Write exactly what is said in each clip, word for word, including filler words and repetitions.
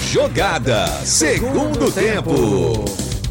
Jogada Segundo Tempo.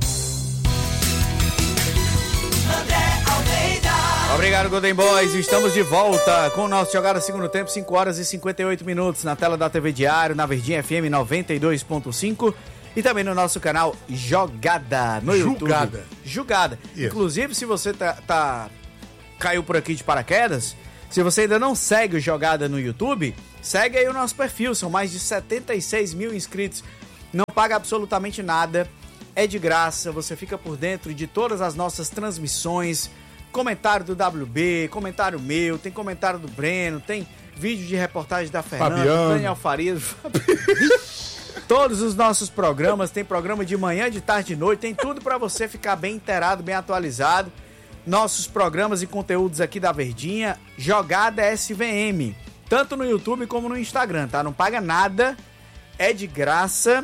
Obrigado, Golden Boys. Estamos de volta com o nosso Jogada Segundo Tempo, cinco horas e cinquenta e oito minutos, na tela da T V Diário, na Verdinha F M noventa e dois ponto cinco e também no nosso canal Jogada no YouTube. Jogada. Jogada. Isso. Inclusive, se você tá, tá caiu por aqui de paraquedas, se você ainda não segue o Jogada no YouTube, segue aí o nosso perfil. São mais de setenta e seis mil inscritos. Não paga absolutamente nada. É de graça. Você fica por dentro de todas as nossas transmissões. Comentário do W B, comentário meu, tem comentário do Breno, tem vídeo de reportagem da Fernanda, Fabiano. Daniel Farias, todos os nossos programas, tem programa de manhã, de tarde, de noite, tem tudo para você ficar bem inteirado, bem atualizado. Nossos programas e conteúdos aqui da Verdinha, Jogada S V M, tanto no YouTube como no Instagram, tá? Não paga nada, é de graça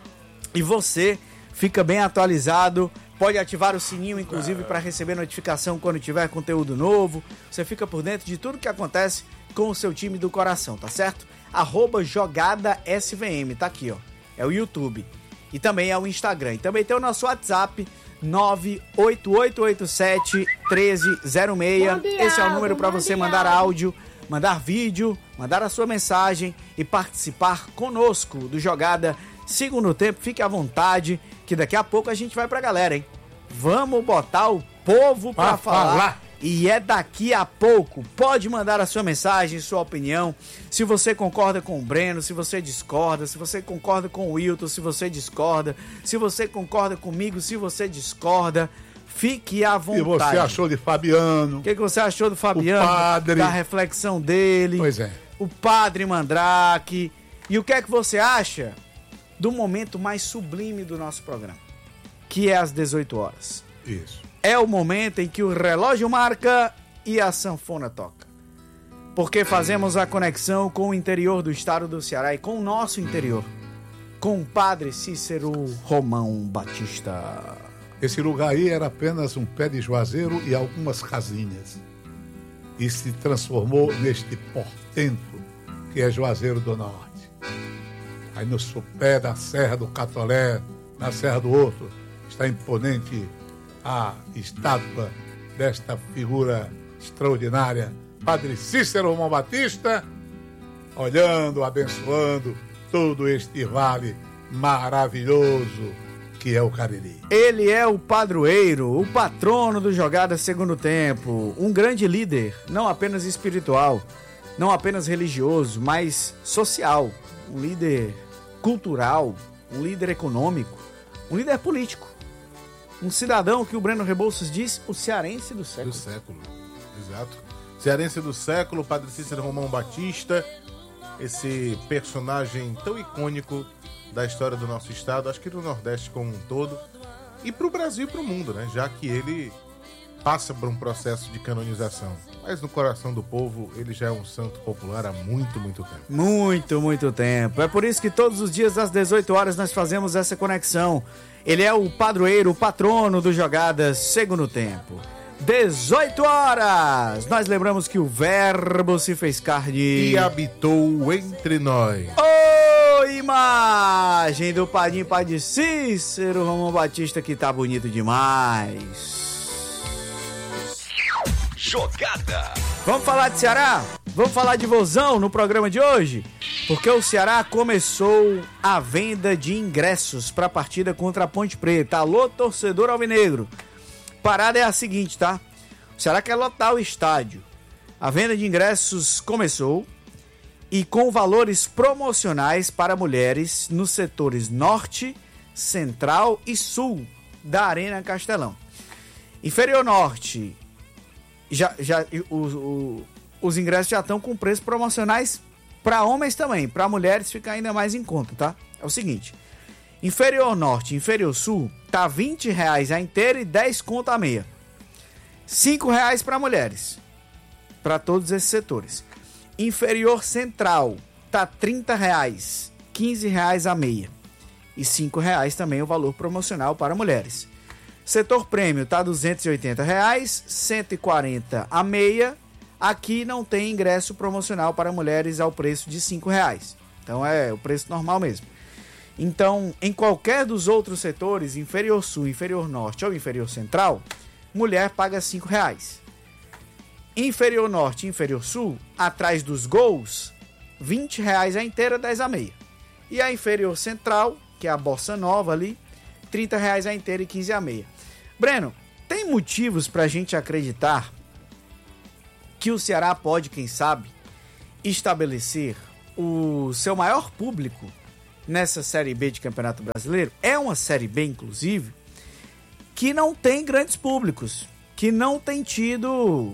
e você fica bem atualizado. Pode ativar o sininho, inclusive, para receber notificação quando tiver conteúdo novo. Você fica por dentro de tudo que acontece com o seu time do coração, tá certo? Arroba Jogada S V M, tá aqui, ó. É o YouTube. E também é o Instagram. E também tem o nosso WhatsApp, nove oito oito oito sete um três zero seis. Esse é o número para você mandar áudio, mandar vídeo, mandar a sua mensagem e participar conosco do Jogada Segundo Tempo. Fique à vontade, que daqui a pouco a gente vai pra galera, hein? Vamos botar o povo pra, Pra falar. falar. E é daqui a pouco. Pode mandar a sua mensagem, sua opinião. Se você concorda com o Breno, se você discorda, se você concorda com o Wilton, se você discorda, se você concorda comigo, se você discorda, fique à E vontade. você achou de Fabiano? O que, que você achou do Fabiano? O padre. Da reflexão dele. Pois é. O padre Mandrake. E o que é que você acha do momento mais sublime do nosso programa, que é às dezoito horas. Isso. É o momento em que o relógio marca e a sanfona toca. Porque fazemos a conexão com o interior do estado do Ceará e com o nosso interior, com o padre Cícero Romão Batista. Esse lugar aí era apenas um pé de juazeiro e algumas casinhas. E se transformou neste portento que é Juazeiro do Norte. Aí no sopé da Serra do Catolé, na Serra do Horto, está imponente a estátua desta figura extraordinária, Padre Cícero Romão Batista, olhando, abençoando todo este vale maravilhoso que é o Cariri. Ele é o padroeiro, o patrono do Jogada Segundo Tempo, um grande líder, não apenas espiritual, não apenas religioso, mas social, um líder cultural, um líder econômico, um líder político, um cidadão que o Breno Rebouças diz o cearense do século. Do século, exato. Cearense do século, Padre Cícero Romão Batista, esse personagem tão icônico da história do nosso estado, acho que do Nordeste como um todo, e para o Brasil e para o mundo, né? Já que ele passa por um processo de canonização. Mas no coração do povo, ele já é um santo popular há muito, muito tempo. Muito, muito tempo. É por isso que todos os dias às dezoito horas nós fazemos essa conexão. Ele é o padroeiro, o patrono do Jogada Segundo Tempo. dezoito horas! Nós lembramos que o Verbo se fez carne E habitou entre nós. Ô, imagem do Padinho Padre Cícero Romão Batista, que tá bonito demais. Jogada. Vamos falar de Ceará? Vamos falar de Vozão no programa de hoje? Porque o Ceará começou a venda de ingressos para a partida contra a Ponte Preta. Alô, torcedor alvinegro. Parada é a seguinte, tá? O Ceará quer lotar o estádio. A venda de ingressos começou e com valores promocionais para mulheres nos setores norte, central e sul da Arena Castelão. Inferior Norte, já, já, o, o, os ingressos já estão com preços promocionais para homens também. Para mulheres fica ainda mais em conta, tá? É o seguinte: Inferior Norte, Inferior Sul, tá vinte reais a inteira e dez conto a meia. cinco reais para mulheres, para todos esses setores. Inferior Central, tá trinta reais, quinze reais a meia. E cinco reais também o valor promocional para mulheres. Setor Prêmio tá duzentos e oitenta reais, cento e quarenta a meia. Aqui não tem ingresso promocional para mulheres ao preço de cinco reais. Então é o preço normal mesmo. Então, em qualquer dos outros setores, inferior sul, inferior norte ou inferior central, mulher paga cinco reais. Inferior norte e inferior sul, atrás dos gols, vinte reais a inteira, dez a meia. E a inferior central, que é a bossa nova ali, trinta reais a inteira e quinze a meia. Breno, tem motivos pra gente acreditar que o Ceará pode, quem sabe, estabelecer o seu maior público nessa Série B de Campeonato Brasileiro? É uma Série B, inclusive, que não tem grandes públicos, que não tem tido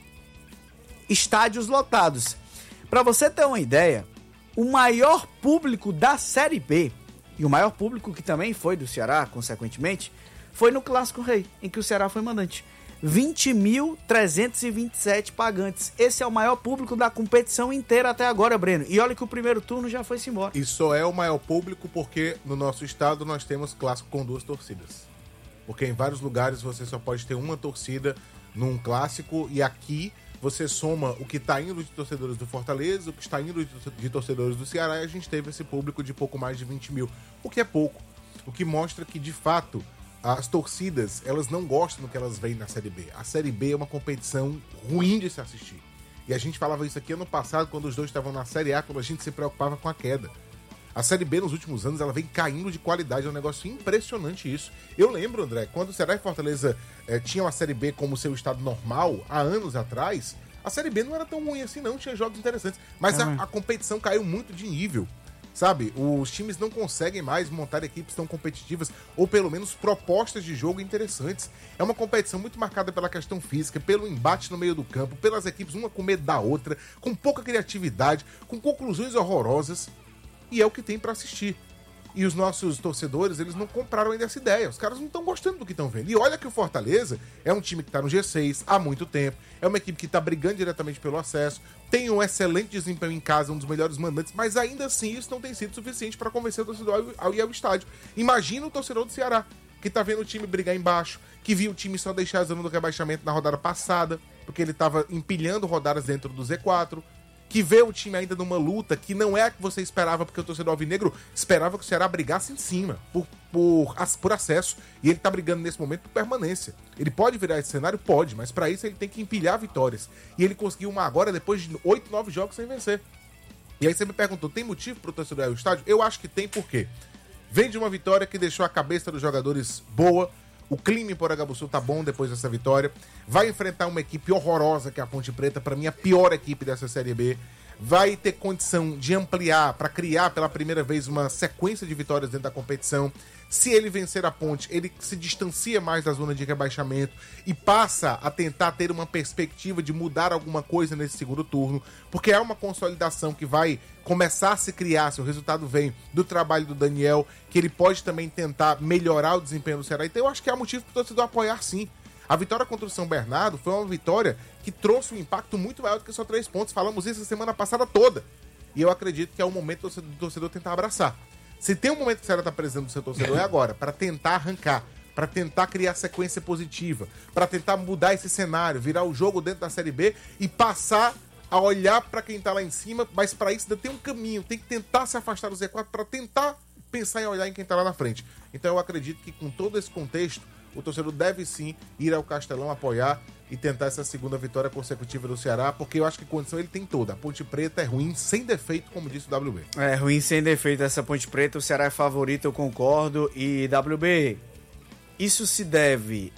estádios lotados. Para você ter uma ideia, o maior público da Série B, e o maior público que também foi do Ceará, consequentemente, foi no Clássico Rei, em que o Ceará foi mandante. vinte mil trezentos e vinte e sete pagantes. Esse é o maior público da competição inteira até agora, Breno. E olha que o primeiro turno já foi-se embora. E só é o maior público porque no nosso estado nós temos clássico com duas torcidas. Porque em vários lugares você só pode ter uma torcida num clássico, e aqui você soma o que está indo de torcedores do Fortaleza, o que está indo de torcedores do Ceará, e a gente teve esse público de pouco mais de vinte mil. O que é pouco. O que mostra que, de fato, as torcidas, elas não gostam do que elas veem na Série B. A Série B é uma competição ruim de se assistir. E a gente falava isso aqui ano passado, quando os dois estavam na Série A, quando a gente se preocupava com a queda. A Série B, nos últimos anos, ela vem caindo de qualidade. É um negócio impressionante isso. Eu lembro, André, quando o Ceará e Fortaleza eh, tinham a Série B como seu estado normal, há anos atrás, a Série B não era tão ruim assim, não. Tinha jogos interessantes. Mas é, a, a competição caiu muito de nível. Sabe, os times não conseguem mais montar equipes tão competitivas, ou pelo menos propostas de jogo interessantes. É uma competição muito marcada pela questão física, pelo embate no meio do campo, pelas equipes uma com medo da outra, com pouca criatividade, com conclusões horrorosas. E é o que tem pra assistir. E os nossos torcedores, eles não compraram ainda essa ideia. Os caras não estão gostando do que estão vendo. E olha que o Fortaleza é um time que tá no G seis há muito tempo. É uma equipe que tá brigando diretamente pelo acesso. Tem um excelente desempenho em casa, um dos melhores mandantes. Mas ainda assim, isso não tem sido suficiente para convencer o torcedor a ir ao estádio. Imagina o torcedor do Ceará, que tá vendo o time brigar embaixo, que viu o time só deixar a zona do rebaixamento na rodada passada, porque ele tava empilhando rodadas dentro do Z quatro. Que vê o time ainda numa luta que não é a que você esperava, porque o torcedor alvinegro esperava que o Ceará brigasse em cima, por, por, por acesso, e ele tá brigando nesse momento por permanência. Ele pode virar esse cenário? Pode, mas para isso ele tem que empilhar vitórias. E ele conseguiu uma agora depois de oito, nove jogos sem vencer. E aí você me perguntou, tem motivo pro torcedor ir ao estádio? Eu acho que tem, por quê? Vem de uma vitória que deixou a cabeça dos jogadores boa. O clima em Porangabuçu tá bom depois dessa vitória. Vai enfrentar uma equipe horrorosa, que é a Ponte Preta, para mim a pior equipe dessa Série B. Vai ter condição de ampliar, para criar pela primeira vez uma sequência de vitórias dentro da competição. Se ele vencer a Ponte, ele se distancia mais da zona de rebaixamento e passa a tentar ter uma perspectiva de mudar alguma coisa nesse segundo turno, porque é uma consolidação que vai começar a se criar, se o resultado vem do trabalho do Daniel, que ele pode também tentar melhorar o desempenho do Ceará. Então eu acho que há motivo para o torcedor apoiar, sim. A vitória contra o São Bernardo foi uma vitória que trouxe um impacto muito maior do que só três pontos. Falamos isso a semana passada toda. E eu acredito que é o momento do torcedor tentar abraçar. Se tem um momento que o Ceará está precisando do seu torcedor, é agora, para tentar arrancar, para tentar criar sequência positiva, para tentar mudar esse cenário, virar o jogo dentro da Série B e passar a olhar para quem está lá em cima, mas para isso ainda tem um caminho, tem que tentar se afastar do Z quatro para tentar pensar em olhar em quem está lá na frente. Então eu acredito que com todo esse contexto, o torcedor deve sim ir ao Castelão apoiar e tentar essa segunda vitória consecutiva do Ceará, porque eu acho que condição ele tem toda. A Ponte Preta é ruim, sem defeito, como disse o W B. É ruim, sem defeito essa Ponte Preta. O Ceará é favorito, eu concordo. E W B, isso se deve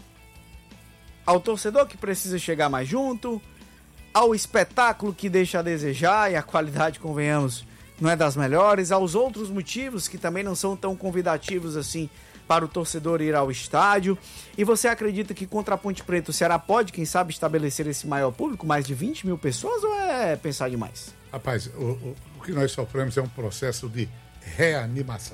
ao torcedor que precisa chegar mais junto, ao espetáculo que deixa a desejar, e a qualidade, convenhamos, não é das melhores, aos outros motivos que também não são tão convidativos assim para o torcedor ir ao estádio. E você acredita que contra a Ponte Preta o Ceará pode, quem sabe, estabelecer esse maior público, mais de vinte mil pessoas, ou é pensar demais? Rapaz, o, o, o que nós sofremos é um processo de reanimação.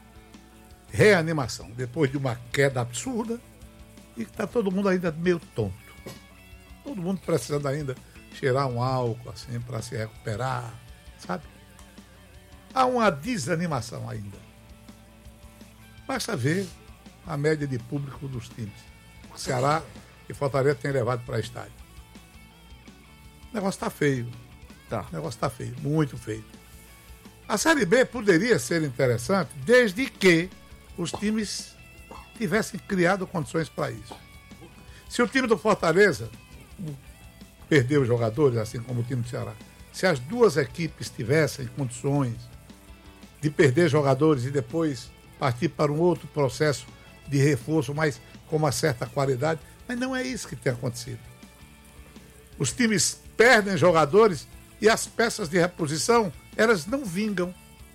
Reanimação. Depois de uma queda absurda, e está todo mundo ainda meio tonto. Todo mundo precisando ainda cheirar um álcool assim para se recuperar, sabe? Há uma desanimação ainda. Basta ver a média de público dos times. Ceará e Fortaleza tem levado para estádio. O negócio está feio. Tá. O negócio está feio, muito feio. A Série B poderia ser interessante desde que os times tivessem criado condições para isso. Se o time do Fortaleza perdeu jogadores, assim como o time do Ceará, se as duas equipes tivessem condições de perder jogadores e depois partir para um outro processo de reforço, mas com uma certa qualidade, mas não é isso que tem acontecido. Os times perdem jogadores e as peças de reposição, elas não vingam.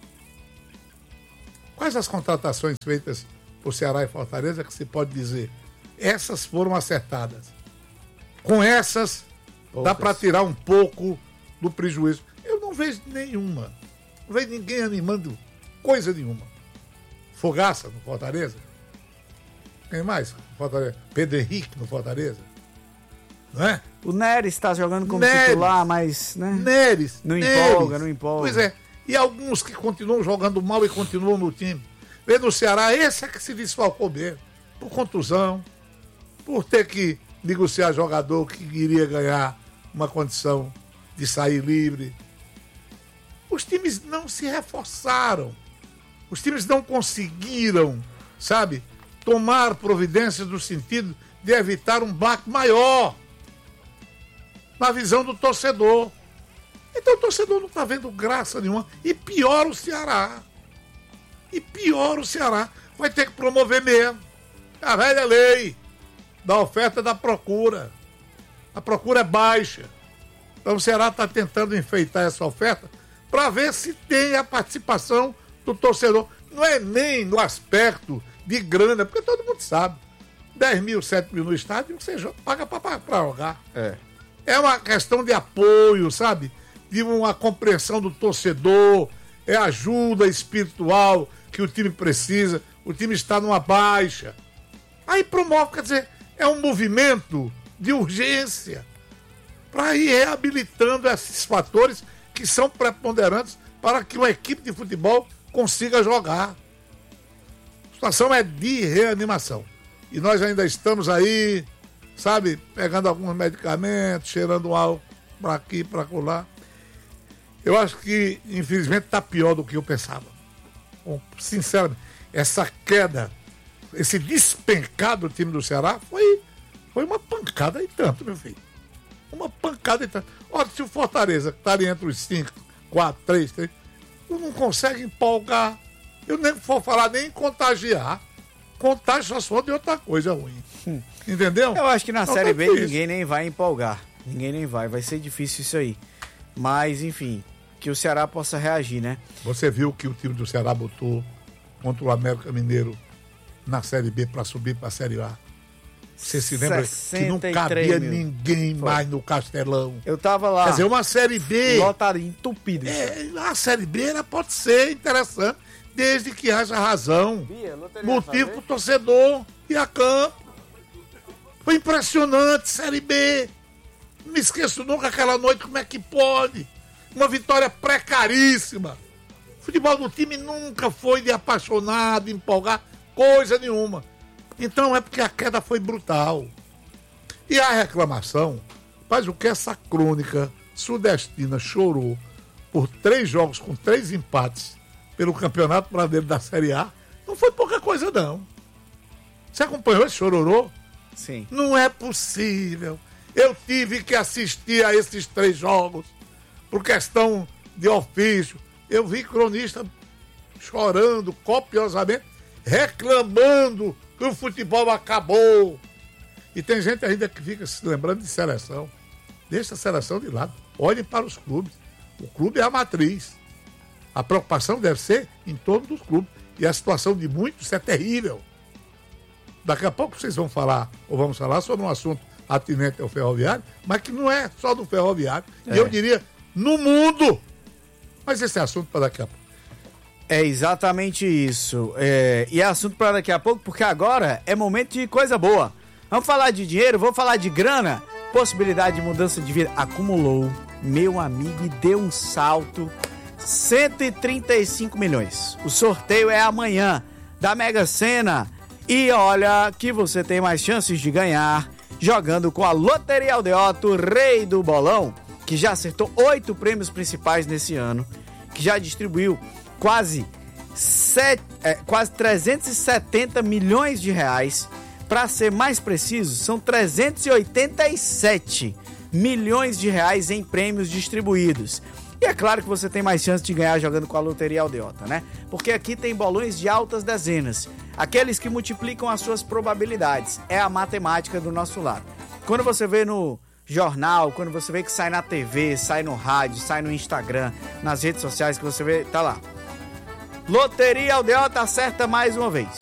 Quais as contratações feitas por Ceará e Fortaleza que se pode dizer? Essas foram acertadas. Com essas, poucas. Dá para tirar um pouco do prejuízo. Eu não vejo nenhuma. Não vejo ninguém animando coisa nenhuma. Fogaça no Fortaleza. Quem mais? Fortaleza. Pedro Henrique no Fortaleza. Não é? O Neres está jogando como Neres, titular, mas né? Neres. Não Neres. empolga, não empolga. Pois é. E alguns que continuam jogando mal e continuam no time. Vê no Ceará, esse é que se desfalcou mesmo. Por contusão, por ter que negociar jogador que iria ganhar uma condição de sair livre. Os times não se reforçaram. Os times não conseguiram, sabe, tomar providências no sentido de evitar um baque maior na visão do torcedor. Então o torcedor não está vendo graça nenhuma. E pior o Ceará. E pior o Ceará. Vai ter que promover mesmo. A velha lei da oferta e da procura. A procura é baixa. Então o Ceará está tentando enfeitar essa oferta para ver se tem a participação do torcedor. Não é nem no aspecto de grana, porque todo mundo sabe. dez mil, sete mil no estádio, você paga para jogar. É. É uma questão de apoio, sabe? De uma compreensão do torcedor, é ajuda espiritual que o time precisa, o time está numa baixa. Aí promove, quer dizer, é um movimento de urgência para ir reabilitando esses fatores que são preponderantes para que uma equipe de futebol consiga jogar. A situação é de reanimação. E nós ainda estamos aí, sabe, pegando alguns medicamentos, cheirando um álcool para aqui, para lá. Eu acho que, infelizmente, está pior do que eu pensava. Bom, sinceramente, essa queda, esse despencar do time do Ceará foi, foi uma pancada e tanto, meu filho. Uma pancada e tanto. Olha, se o Fortaleza, que está ali entre os cinco, quatro, três, três, não consegue empolgar. Eu nem vou falar nem em contagiar. Contágio só se for de outra coisa ruim. Hum. Entendeu? Eu acho que na não Série tá B difícil. ninguém nem vai empolgar. Ninguém nem vai. Vai ser difícil isso aí. Mas, enfim, que o Ceará possa reagir, né? Você viu que o time do Ceará botou contra o América Mineiro na Série B para subir para a Série A. Você se lembra que não cabia mil. Ninguém Foi. mais no Castelão. Eu tava lá. Quer dizer, uma Série B... Lotado, entupido. É, a Série B ela pode ser interessante, desde que haja razão, Bia, motivo para o torcedor e a campo. Foi impressionante, Série B. Não me esqueço nunca aquela noite, como é que pode? Uma vitória precaríssima. O futebol do time nunca foi de apaixonado, empolgar, coisa nenhuma. Então é porque a queda foi brutal. E a reclamação, faz o que essa crônica sudestina chorou por três jogos com três empates pelo Campeonato Brasileiro da Série A, não foi pouca coisa não. Você acompanhou esse chororô? Sim. Não é possível. Eu tive que assistir a esses três jogos por questão de ofício. Eu vi cronista chorando copiosamente, reclamando que o futebol acabou. E tem gente ainda que fica se lembrando de seleção. Deixa a seleção de lado. Olhem para os clubes. O clube é a matriz. A preocupação deve ser em torno dos clubes. E a situação de muitos é terrível. Daqui a pouco vocês vão falar, ou vamos falar sobre um assunto atinente ao ferroviário, mas que não é só do ferroviário. É. E eu diria, no mundo. Mas esse é assunto para daqui a pouco. É exatamente isso. É, e é assunto para daqui a pouco, porque agora é momento de coisa boa. Vamos falar de dinheiro, vamos falar de grana. Possibilidade de mudança de vida. Acumulou, meu amigo, e deu um salto. cento e trinta e cinco milhões. O sorteio é amanhã, da Mega Sena. E olha que você tem mais chances de ganhar jogando com a Loteria Aldeota, rei do bolão, que já acertou oito prêmios principais nesse ano. que já distribuiu quase, sete, é, quase trezentos e setenta milhões de reais. Para ser mais preciso, são trezentos e oitenta e sete milhões de reais em prêmios distribuídos. E é claro que você tem mais chance de ganhar jogando com a Loteria Aldeota, né? Porque aqui tem bolões de altas dezenas, aqueles que multiplicam as suas probabilidades. É a matemática do nosso lado. Quando você vê no jornal, quando você vê que sai na T V, sai no rádio, sai no Instagram, nas redes sociais, que você vê, tá lá. Loteria Aldeota acerta mais uma vez.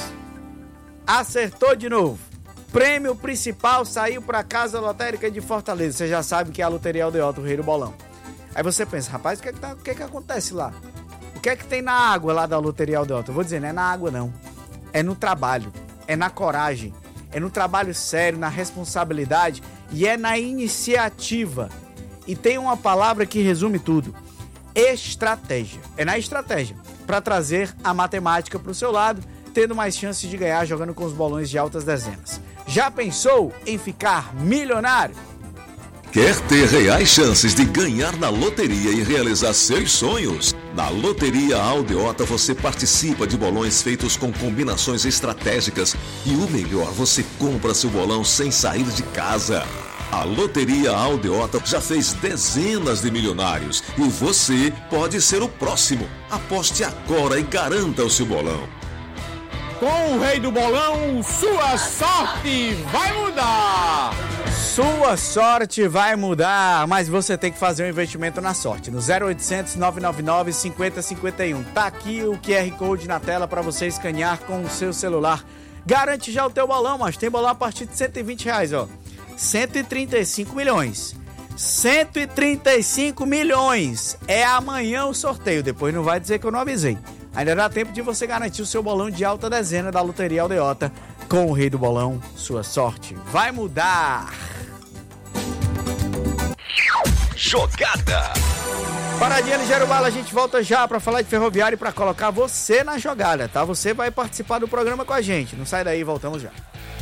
Acertou de novo. Prêmio principal saiu para a Casa Lotérica de Fortaleza. Você já sabe que é a Loteria Aldeota, o rei do bolão. Aí você pensa, rapaz, o que é que, tá, o que, é que acontece lá? O que é que tem na água lá da Loteria Aldeota? Eu vou dizer, não é na água não. É no trabalho, é na coragem, é no trabalho sério, na responsabilidade e é na iniciativa. E tem uma palavra que resume tudo. Estratégia. É na estratégia. Para trazer a matemática para o seu lado, tendo mais chances de ganhar jogando com os bolões de altas dezenas. Já pensou em ficar milionário? Quer ter reais chances de ganhar na loteria e realizar seus sonhos? Na Loteria Aldeota você participa de bolões feitos com combinações estratégicas e o melhor, você compra seu bolão sem sair de casa. A Loteria Aldeota já fez dezenas de milionários e você pode ser o próximo. Aposte agora e garanta o seu bolão. Com o rei do bolão, sua sorte vai mudar! Sua sorte vai mudar, mas você tem que fazer um investimento na sorte. No zero oitocentos, nove nove nove, cinco zero cinco um. Tá aqui o Q R Code na tela para você escanear com o seu celular. Garante já o teu bolão, mas tem bolão a partir de cento e vinte reais, ó. cento e trinta e cinco milhões. cento e trinta e cinco milhões. É amanhã o sorteio, depois não vai dizer que eu não avisei. Ainda dá tempo de você garantir o seu bolão de alta dezena da Loteria Aldeota. Com o rei do bolão, sua sorte vai mudar. Jogada. Paradinha ligeiro bala, a gente volta já para falar de Ferroviário e para colocar você na jogada, tá? Você vai participar do programa com a gente. Não sai daí, voltamos já.